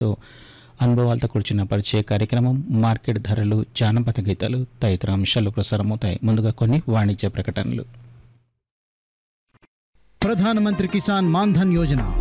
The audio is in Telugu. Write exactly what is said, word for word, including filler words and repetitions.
తో అనుభవాలతో కూర్చున్న పరిచయ కార్యక్రమం, మార్కెట్ ధరలు, జానపద గీతాలు తదితర అంశాలు ప్రసారమవుతాయి. ముందుగా కొన్ని వాణిజ్య ప్రకటనలు. ప్రధానమంత్రి కిసాన్ మాన్ధన్ యోజన